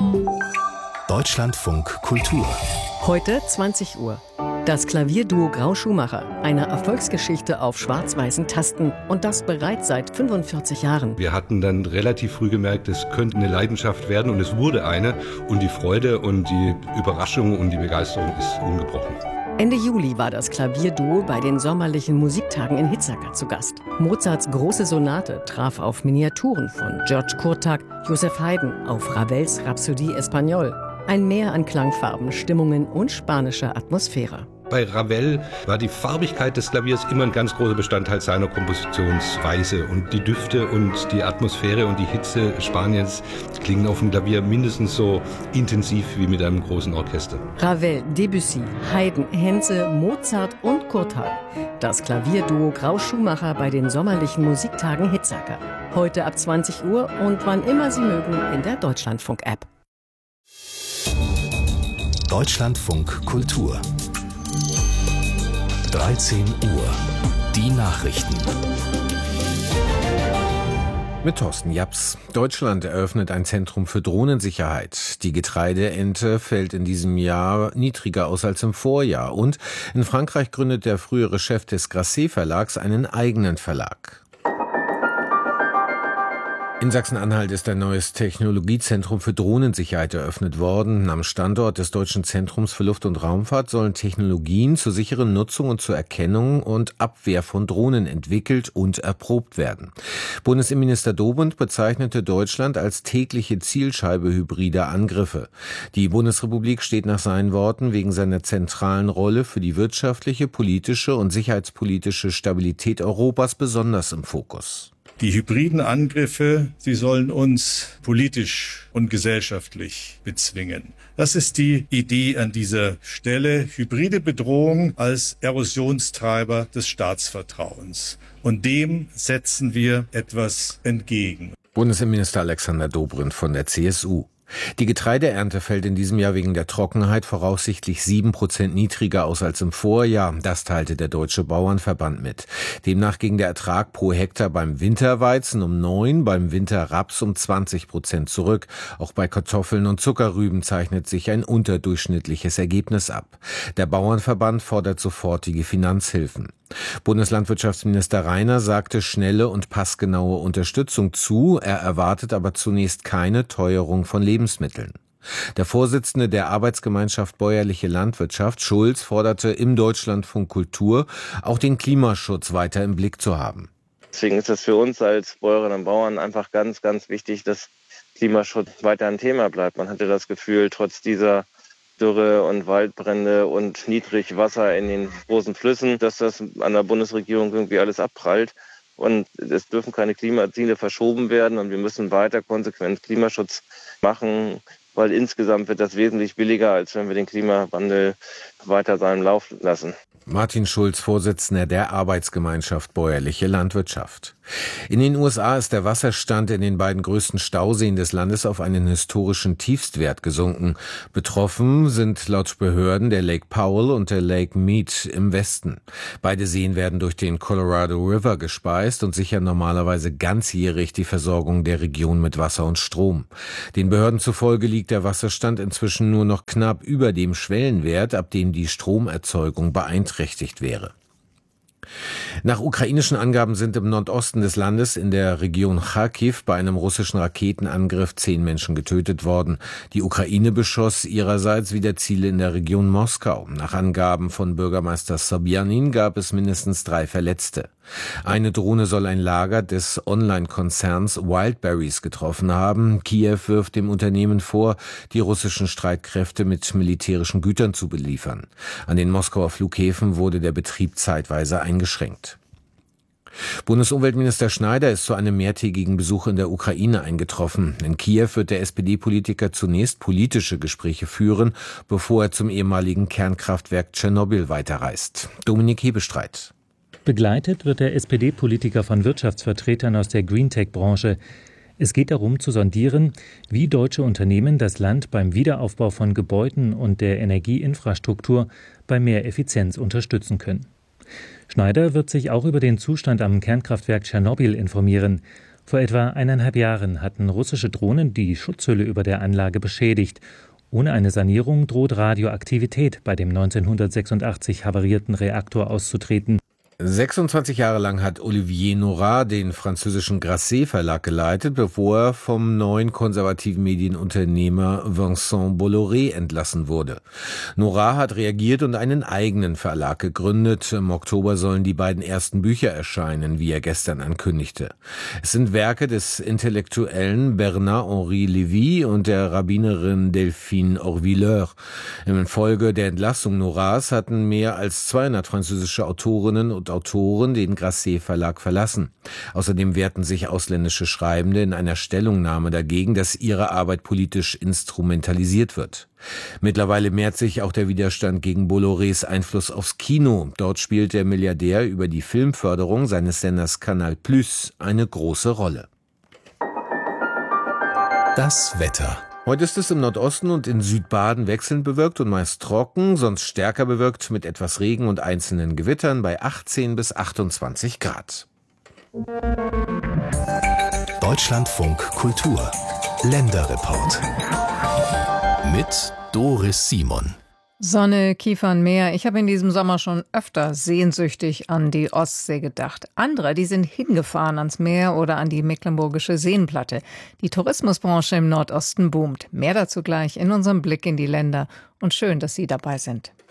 Deutschlandfunk Kultur. Heute 20 Uhr. Das Klavierduo Grau-Schumacher, eine Erfolgsgeschichte auf schwarz-weißen Tasten und das bereits seit 45 Jahren. Wir hatten dann relativ früh gemerkt, es könnte eine Leidenschaft werden und es wurde eine. Und die Freude und die Überraschung und die Begeisterung ist ungebrochen. Ende Juli war das Klavierduo bei den sommerlichen Musiktagen in Hitzacker zu Gast. Mozarts große Sonate traf auf Miniaturen von George Kurtak, Joseph Haydn, auf Ravels Rhapsodie Espagnole. Ein Meer an Klangfarben, Stimmungen und spanischer Atmosphäre. Bei Ravel war die Farbigkeit des Klaviers immer ein ganz großer Bestandteil seiner Kompositionsweise. Und die Düfte und die Atmosphäre und die Hitze Spaniens klingen auf dem Klavier mindestens so intensiv wie mit einem großen Orchester. Ravel, Debussy, Haydn, Henze, Mozart und Kurtak. Das Klavierduo Grau-Schumacher bei den sommerlichen Musiktagen Hitzacker. Heute ab 20 Uhr und wann immer Sie mögen in der Deutschlandfunk-App. Deutschlandfunk Kultur. 13 Uhr. Die Nachrichten. Mit Thorsten Japs. Deutschland eröffnet ein Zentrum für Drohnensicherheit. Die Getreideernte fällt in diesem Jahr niedriger aus als im Vorjahr. Und in Frankreich gründet der frühere Chef des Grasset Verlags einen eigenen Verlag. In Sachsen-Anhalt ist ein neues Technologiezentrum für Drohnensicherheit eröffnet worden. Am Standort des Deutschen Zentrums für Luft- und Raumfahrt sollen Technologien zur sicheren Nutzung und zur Erkennung und Abwehr von Drohnen entwickelt und erprobt werden. Bundesinnenminister Dobrindt bezeichnete Deutschland als tägliche Zielscheibe hybrider Angriffe. Die Bundesrepublik steht nach seinen Worten wegen seiner zentralen Rolle für die wirtschaftliche, politische und sicherheitspolitische Stabilität Europas besonders im Fokus. Die hybriden Angriffe, sie sollen uns politisch und gesellschaftlich bezwingen. Das ist die Idee an dieser Stelle. Hybride Bedrohung als Erosionstreiber des Staatsvertrauens. Und dem setzen wir etwas entgegen. Bundesinnenminister Alexander Dobrindt von der CSU. Die Getreideernte fällt in diesem Jahr wegen der Trockenheit voraussichtlich 7% niedriger aus als im Vorjahr. Das teilte der Deutsche Bauernverband mit. Demnach ging der Ertrag pro Hektar beim Winterweizen um 9%, beim Winterraps um 20% zurück. Auch bei Kartoffeln und Zuckerrüben zeichnet sich ein unterdurchschnittliches Ergebnis ab. Der Bauernverband fordert sofortige Finanzhilfen. Bundeslandwirtschaftsminister Rainer sagte schnelle und passgenaue Unterstützung zu. Er erwartet aber zunächst keine Teuerung von Lebensmitteln. Der Vorsitzende der Arbeitsgemeinschaft Bäuerliche Landwirtschaft, Schulz, forderte im Deutschlandfunk Kultur, auch den Klimaschutz weiter im Blick zu haben. Deswegen ist es für uns als Bäuerinnen und Bauern einfach ganz, ganz wichtig, dass Klimaschutz weiter ein Thema bleibt. Man hatte das Gefühl, trotz dieser Dürre und Waldbrände und Niedrigwasser in den großen Flüssen, dass das an der Bundesregierung irgendwie alles abprallt. Und es dürfen keine Klimaziele verschoben werden und wir müssen weiter konsequent Klimaschutz machen, weil insgesamt wird das wesentlich billiger, als wenn wir den Klimawandel weiter seinen Lauf lassen. Martin Schulz, Vorsitzender der Arbeitsgemeinschaft Bäuerliche Landwirtschaft. In den USA ist der Wasserstand in den beiden größten Stauseen des Landes auf einen historischen Tiefstwert gesunken. Betroffen sind laut Behörden der Lake Powell und der Lake Mead im Westen. Beide Seen werden durch den Colorado River gespeist und sichern normalerweise ganzjährig die Versorgung der Region mit Wasser und Strom. Den Behörden zufolge liegt der Wasserstand inzwischen nur noch knapp über dem Schwellenwert, ab dem die Stromerzeugung beeinträchtigt wäre. Nach ukrainischen Angaben sind im Nordosten des Landes in der Region Charkiw bei einem russischen Raketenangriff 10 Menschen getötet worden. Die Ukraine beschoss ihrerseits wieder Ziele in der Region Moskau. Nach Angaben von Bürgermeister Sobjanin gab es mindestens 3 Verletzte. Eine Drohne soll ein Lager des Online-Konzerns Wildberries getroffen haben. Kiew wirft dem Unternehmen vor, die russischen Streitkräfte mit militärischen Gütern zu beliefern. An den Moskauer Flughäfen wurde der Betrieb zeitweise eingeschränkt. Bundesumweltminister Schneider ist zu einem mehrtägigen Besuch in der Ukraine eingetroffen. In Kiew wird der SPD-Politiker zunächst politische Gespräche führen, bevor er zum ehemaligen Kernkraftwerk Tschernobyl weiterreist. Dominik Hebestreit. Begleitet wird der SPD-Politiker von Wirtschaftsvertretern aus der Greentech-Branche. Es geht darum zu sondieren, wie deutsche Unternehmen das Land beim Wiederaufbau von Gebäuden und der Energieinfrastruktur bei mehr Effizienz unterstützen können. Schneider wird sich auch über den Zustand am Kernkraftwerk Tschernobyl informieren. Vor etwa 1,5 Jahren hatten russische Drohnen die Schutzhülle über der Anlage beschädigt. Ohne eine Sanierung droht Radioaktivität bei dem 1986 havarierten Reaktor auszutreten. 26 Jahre lang hat Olivier Norat den französischen Grasset Verlag geleitet, bevor er vom neuen konservativen Medienunternehmer Vincent Bolloré entlassen wurde. Norat hat reagiert und einen eigenen Verlag gegründet. Im Oktober sollen die beiden ersten Bücher erscheinen, wie er gestern ankündigte. Es sind Werke des Intellektuellen Bernard-Henri Lévy und der Rabbinerin Delphine Orvilleur. Infolge der Entlassung Norats hatten mehr als 200 französische Autorinnen und Autoren den Grasset Verlag verlassen. Außerdem wehrten sich ausländische Schreibende in einer Stellungnahme dagegen, dass ihre Arbeit politisch instrumentalisiert wird. Mittlerweile mehrt sich auch der Widerstand gegen Bollorés Einfluss aufs Kino. Dort spielt der Milliardär über die Filmförderung seines Senders Canal+ eine große Rolle. Das Wetter. Heute ist es im Nordosten und in Südbaden wechselnd bewölkt und meist trocken, sonst stärker bewölkt mit etwas Regen und einzelnen Gewittern bei 18 bis 28 Grad. Deutschlandfunk Kultur. Länderreport. Mit Doris Simon. Sonne, Kiefern, Meer. Ich habe in diesem Sommer schon öfter sehnsüchtig an die Ostsee gedacht. Andere, die sind hingefahren ans Meer oder an die Mecklenburgische Seenplatte. Die Tourismusbranche im Nordosten boomt. Mehr dazu gleich in unserem Blick in die Länder. Und schön, dass Sie dabei sind.